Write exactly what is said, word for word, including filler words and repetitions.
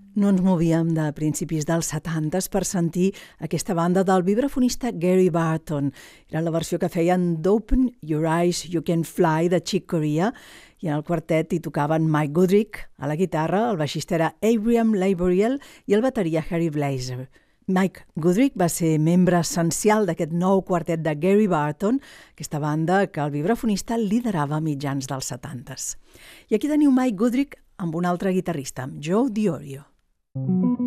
No ens movíem de principis dels setantes per sentir aquesta banda del vibrafonista Gary Barton. Era la versió que feien d'Open Your Eyes, You Can Fly de Chick Corea, i en el quartet hi tocaven Mike Goodrick a la guitarra, el baixista era Abraham Laboriel i el bateria Harry Blazer. Mike Goodrick va ser membre essencial d'aquest nou quartet de Gary Barton, aquesta banda que el vibrafonista liderava a mitjans dels setantes. I aquí teniu Mike Goodrick amb un altre guitarrista, amb Joe Diorio.